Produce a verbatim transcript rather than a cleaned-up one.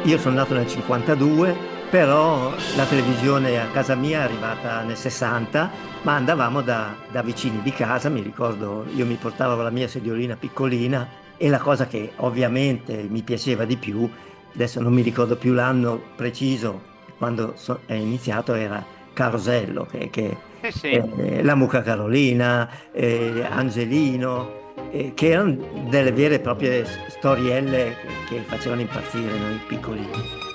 io sono nato nel cinquantadue, però la televisione a casa mia è arrivata nel sessanta, ma andavamo da, da vicini di casa, mi ricordo, io mi portavo la mia sediolina piccolina e la cosa che ovviamente mi piaceva di più, adesso non mi ricordo più l'anno preciso, quando so- è iniziato era Carosello, che, che Sì, sì. eh, la Mucca Carolina, eh, Angelino, eh, che erano delle vere e proprie s- storielle che, che facevano impazzire noi piccolini.